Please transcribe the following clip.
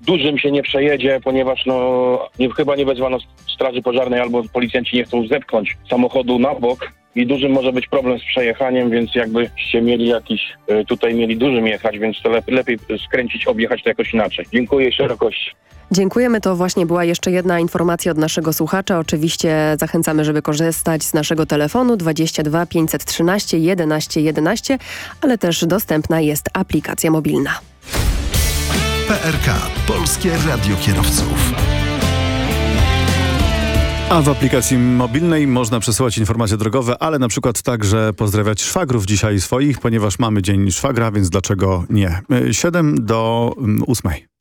dużym się nie przejedzie, ponieważ chyba nie wezwano straży pożarnej albo policjanci nie chcą zepchnąć samochodu na bok. I dużym może być problem z przejechaniem, więc jakbyście mieli mieli dużym jechać, więc to lepiej skręcić, objechać to jakoś inaczej. Dziękuję, szerokości. Dziękujemy. To właśnie była jeszcze jedna informacja od naszego słuchacza. Oczywiście zachęcamy, żeby korzystać z naszego telefonu 22 513 11 11, ale też dostępna jest aplikacja mobilna. PRK. Polskie Radio Kierowców. A w aplikacji mobilnej można przesyłać informacje drogowe, ale na przykład także pozdrawiać szwagrów dzisiaj swoich, ponieważ mamy Dzień Szwagra, więc dlaczego nie? 7 do 8.